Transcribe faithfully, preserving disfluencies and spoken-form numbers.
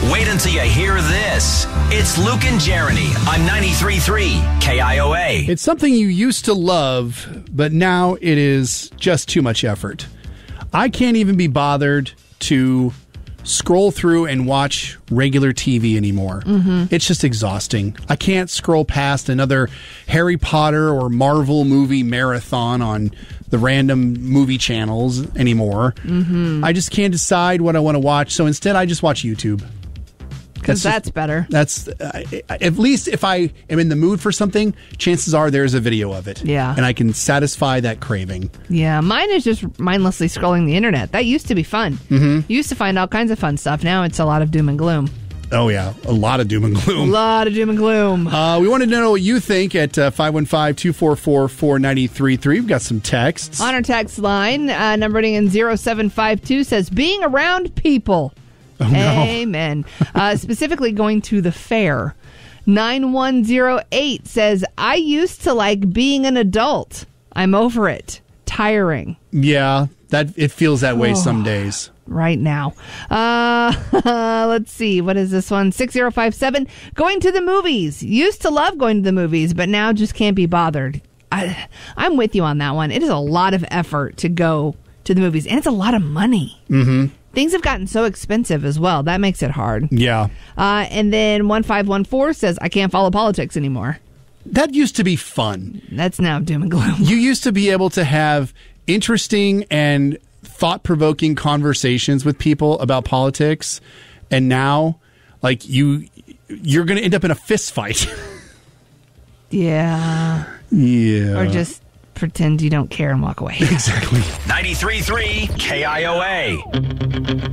Wait until you hear this. It's Luke and Jeremy on ninety-three point three K I O A. It's something you used to love, but now it is just too much effort. I can't even be bothered to scroll through and watch regular T V anymore. Mm-hmm. It's just exhausting. I can't scroll past another Harry Potter or Marvel movie marathon on the random movie channels anymore. Mm-hmm. I just can't decide what I want to watch, so instead I just watch YouTube. Because that's, that's better. That's uh, at least if I am in the mood for something, chances are there's a video of it. Yeah. And I can satisfy that craving. Yeah, mine is just mindlessly scrolling the internet. That used to be fun. Mm-hmm. You used to find all kinds of fun stuff. Now it's a lot of doom and gloom. Oh, yeah. A lot of doom and gloom. A lot of doom and gloom. Uh, we wanted to know what you think at uh, five one five, two four four, four nine three three. We've got some texts. On our text line, uh, numbering in zero seven five two, says, being around people. Oh, no. Amen. Uh, specifically going to the fair. nine one zero eight says, I used to like being an adult. I'm over it. Tiring. Yeah, that it feels that way oh, some days. Right now. Uh, let's see. What is this one? six zero five seven. Going to the movies. Used to love going to the movies, but now just can't be bothered. I, I'm with you on that one. It is a lot of effort to go to the movies, and it's a lot of money. Mm-hmm. Things have gotten so expensive as well. That makes it hard. Yeah. Uh, and then one five one four says, I can't follow politics anymore. That used to be fun. That's now doom and gloom. You used to be able to have interesting and thought-provoking conversations with people about politics. And now, like, you, you're going to end up in a fist fight. Yeah. Yeah. Or just pretend you don't care and walk away. Exactly. ninety-three point three K I O A.